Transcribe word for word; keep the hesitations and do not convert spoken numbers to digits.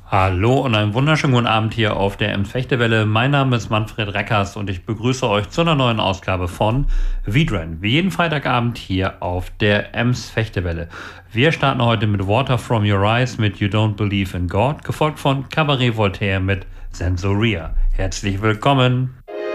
Hallo und einen wunderschönen guten Abend hier auf der Ems Fechtewelle. Mein Name ist Manfred Reckers und ich begrüße euch zu einer neuen Ausgabe von V-Dren. Wie jeden Freitagabend hier auf der Ems Fechtewelle. Wir starten heute mit Water From Your Eyes mit You Don't Believe in God, gefolgt von Cabaret Voltaire mit Sensoria. Herzlich willkommen.